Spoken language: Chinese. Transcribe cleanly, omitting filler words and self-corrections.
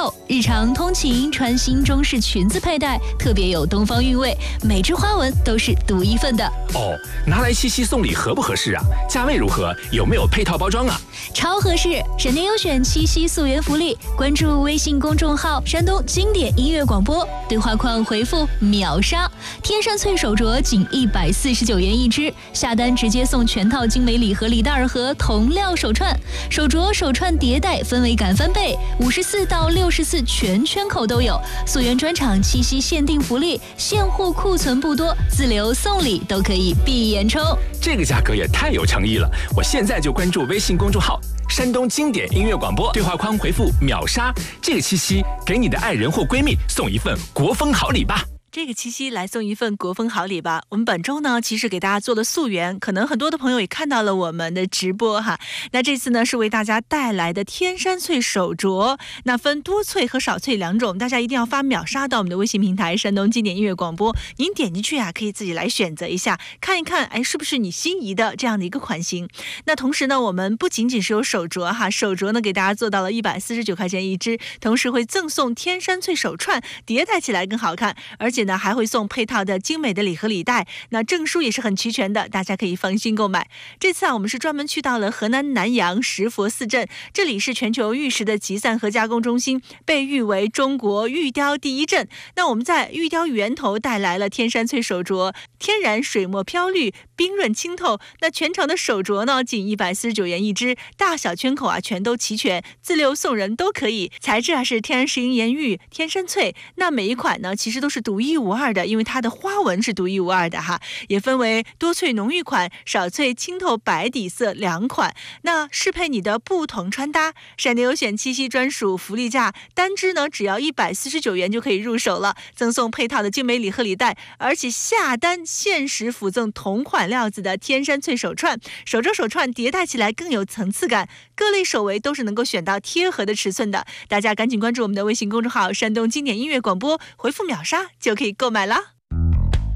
袖，日常通勤穿新中式裙子佩戴，特别有东方韵味，每只花纹都是独一份的。 哦，拿来七夕送礼合不合适啊？价位如何？有没有配套包装啊？ 超合适！闪电优选七夕溯源福利，关注微信公众号山东经典音乐广播，对话框回复秒杀，天山翠手镯仅149元一只，下单直接送全套精美礼盒礼袋和同料手串，手镯手串叠戴氛围感翻倍，54到64全圈口都有。溯源专场七夕限定福利，现货库存不多，自留送礼都可以闭眼抽。 这个价格也太有诚意了！我现在就关注微信公众号山东经典音乐广播，对话框回复秒杀，这个七夕给你的爱人或闺蜜送一份国风好礼吧。 这个七夕来送一份国风好礼吧。我们本周呢，其实给大家做了溯源，可能很多的朋友也看到了我们的直播哈。那这次呢，是为大家带来的天山翠手镯，那分多翠和少翠两种，大家一定要发秒杀到我们的微信平台山东经典音乐广播，您点进去啊，可以自己来选择一下，看一看，哎，是不是你心仪的这样的一个款型。那同时呢，我们不仅仅是有手镯哈，手镯呢给大家做到了149块钱一只，同时会赠送天山翠手串，叠戴起来更好看，而且呢还会送配套的精美的礼盒礼袋，那证书也是很齐全的，大家可以放心购买。这次啊，我们是专门去到了河南南阳石佛寺镇，这里是全球玉石的集散和加工中心，被誉为中国玉雕第一镇。那我们在玉雕源头带来了天山翠手镯，天然水墨飘绿，冰润清透。那全程的手镯呢，仅149元一只，大小圈口啊全都齐全，自留送人都可以。材质啊是天然石英岩玉、天山翠，那每一款呢其实都是独一无二的，因为它的花纹是独一无二的哈。也分为多翠浓郁款、少翠清透白底色两款，那适配你的不同穿搭。闪电优选七夕专属福利价，单只呢只要149元就可以入手了，赠送配套的精美礼盒礼袋，而且下单限时附赠同款料子的天山翠手串，手镯手串叠戴起来更有层次感，各类手围都是能够选到贴合的尺寸的。大家赶紧关注我们的微信公众号山东经典音乐广播，回复秒杀就可以购买啦。